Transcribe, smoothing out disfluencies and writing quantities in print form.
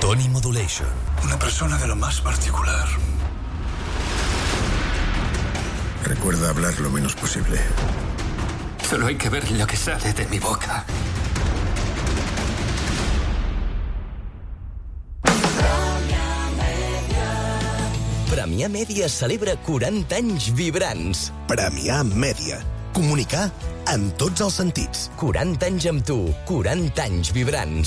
Tony Modulation. Una persona de lo más particular. Recuerda hablar lo menos posible. Solo hay que ver lo que sale de mi boca. Premià Mèdia celebra 40 anys vibrants. Premià Mèdia. Comunicar en tots els sentits. 40 anys amb tu, 40 anys vibrants.